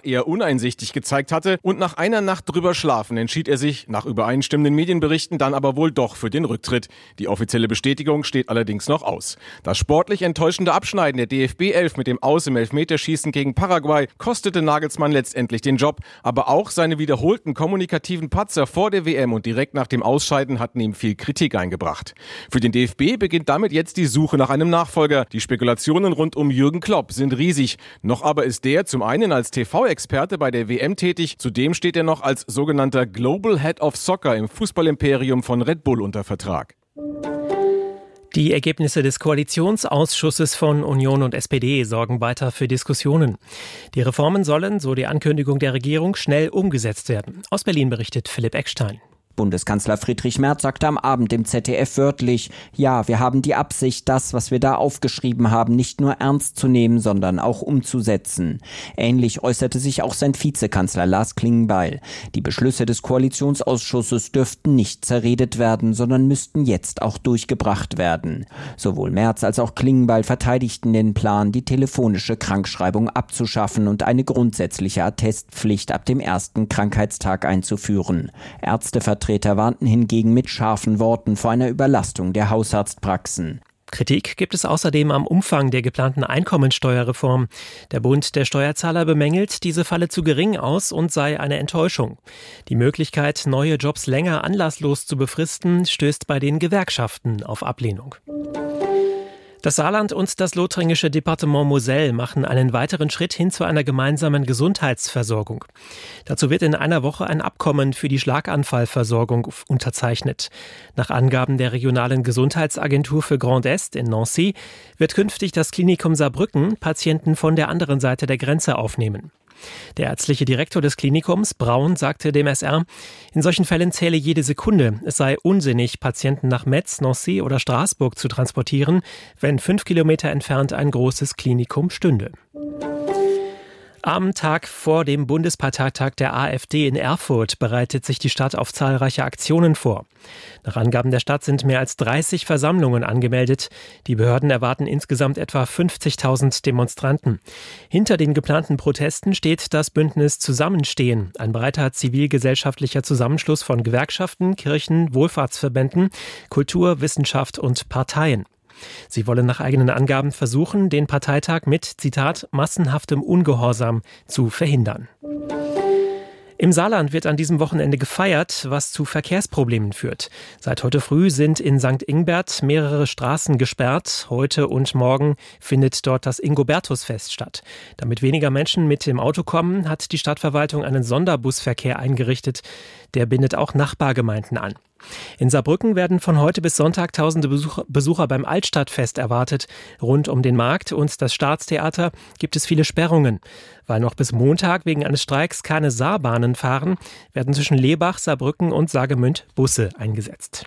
eher uneinsichtig gezeigt hatte und nach einer Nacht drüber schlafen entschied er sich, nach übereinstimmenden Medienberichten, dann aber wohl doch für den Rücktritt. Die offizielle Bestätigung steht allerdings noch aus. Das sportlich enttäuschende Abschneiden der DFB 11 mit dem Aus im Elfmeterschießen gegen Paraguay kostete Nagelsmann letztendlich den Job, aber auch seine wiederholten kommunikativen Patzer vor der WM und direkt nach dem Ausscheiden hatten ihm viel Kritik eingebracht. Für den DFB beginnt damit jetzt die Suche nach einem Nachfolger. Die Spekulationen rund um Jürgen Klopp sind riesig. Noch aber ist der zum einen als TV-Experte bei der WM tätig, zudem steht er noch als sogenannter Global Head of Soccer im Fußballimperium von Red Bull unter Vertrag. Die Ergebnisse des Koalitionsausschusses von Union und SPD sorgen weiter für Diskussionen. Die Reformen sollen, so die Ankündigung der Regierung, schnell umgesetzt werden. Aus Berlin berichtet Philipp Eckstein. Bundeskanzler Friedrich Merz sagte am Abend im ZDF wörtlich: Ja, wir haben die Absicht, das, was wir da aufgeschrieben haben, nicht nur ernst zu nehmen, sondern auch umzusetzen. Ähnlich äußerte sich auch sein Vizekanzler Lars Klingbeil. Die Beschlüsse des Koalitionsausschusses dürften nicht zerredet werden, sondern müssten jetzt auch durchgebracht werden. Sowohl Merz als auch Klingbeil verteidigten den Plan, die telefonische Krankschreibung abzuschaffen und eine grundsätzliche Attestpflicht ab dem ersten Krankheitstag einzuführen. Ärztevertreter warnten hingegen mit scharfen Worten vor einer Überlastung der Hausarztpraxen. Kritik gibt es außerdem am Umfang der geplanten Einkommensteuerreform. Der Bund der Steuerzahler bemängelt, diese falle zu gering aus und sei eine Enttäuschung. Die Möglichkeit, neue Jobs länger anlasslos zu befristen, stößt bei den Gewerkschaften auf Ablehnung. Das Saarland und das lothringische Departement Moselle machen einen weiteren Schritt hin zu einer gemeinsamen Gesundheitsversorgung. Dazu wird in einer Woche ein Abkommen für die Schlaganfallversorgung unterzeichnet. Nach Angaben der regionalen Gesundheitsagentur für Grand Est in Nancy wird künftig das Klinikum Saarbrücken Patienten von der anderen Seite der Grenze aufnehmen. Der ärztliche Direktor des Klinikums, Braun, sagte dem SR, in solchen Fällen zähle jede Sekunde. Es sei unsinnig, Patienten nach Metz, Nancy oder Straßburg zu transportieren, wenn 5 Kilometer entfernt ein großes Klinikum stünde. Am Tag vor dem Bundesparteitag der AfD in Erfurt bereitet sich die Stadt auf zahlreiche Aktionen vor. Nach Angaben der Stadt sind mehr als 30 Versammlungen angemeldet. Die Behörden erwarten insgesamt etwa 50.000 Demonstranten. Hinter den geplanten Protesten steht das Bündnis Zusammenstehen, ein breiter zivilgesellschaftlicher Zusammenschluss von Gewerkschaften, Kirchen, Wohlfahrtsverbänden, Kultur, Wissenschaft und Parteien. Sie wollen nach eigenen Angaben versuchen, den Parteitag mit, Zitat, massenhaftem Ungehorsam zu verhindern. Im Saarland wird an diesem Wochenende gefeiert, was zu Verkehrsproblemen führt. Seit heute früh sind in St. Ingbert mehrere Straßen gesperrt. Heute und morgen findet dort das Ingobertusfest statt. Damit weniger Menschen mit dem Auto kommen, hat die Stadtverwaltung einen Sonderbusverkehr eingerichtet. Der bindet auch Nachbargemeinden an. In Saarbrücken werden von heute bis Sonntag tausende Besucher beim Altstadtfest erwartet. Rund um den Markt und das Staatstheater gibt es viele Sperrungen. Weil noch bis Montag wegen eines Streiks keine Saarbahnen fahren, werden zwischen Lebach, Saarbrücken und Saargemünd Busse eingesetzt.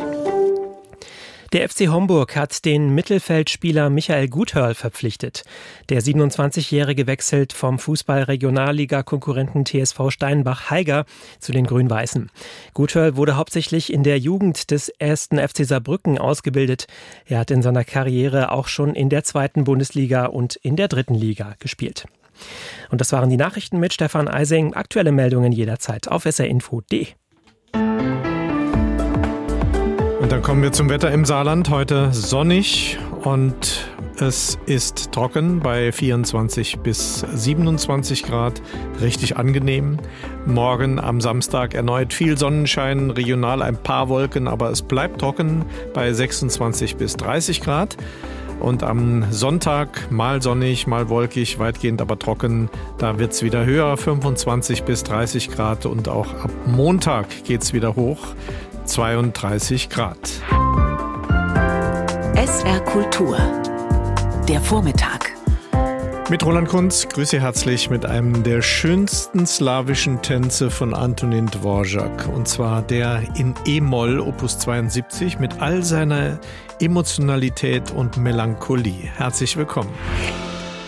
Der FC Homburg hat den Mittelfeldspieler Michael Guthörl verpflichtet. Der 27-Jährige wechselt vom Fußball-Regionalliga-Konkurrenten TSV Steinbach-Haiger zu den Grün-Weißen. Guthörl wurde hauptsächlich in der Jugend des 1. FC Saarbrücken ausgebildet. Er hat in seiner Karriere auch schon in der 2. Bundesliga und in der 3. Liga gespielt. Und das waren die Nachrichten mit Stefan Eising. Aktuelle Meldungen jederzeit auf srinfo.de. Und dann kommen wir zum Wetter im Saarland. Heute sonnig und es ist trocken bei 24 bis 27 Grad. Richtig angenehm. Morgen am Samstag erneut viel Sonnenschein, regional ein paar Wolken, aber es bleibt trocken bei 26 bis 30 Grad. Und am Sonntag mal sonnig, mal wolkig, weitgehend aber trocken. Da wird es wieder höher, 25 bis 30 Grad. Und auch ab Montag geht es wieder hoch, 32 Grad. SR Kultur, der Vormittag. Mit Roland Kunz, grüße herzlich mit einem der schönsten slawischen Tänze von Antonin Dvorak. Und zwar der in E-Moll, Opus 72, mit all seiner Emotionalität und Melancholie. Herzlich willkommen.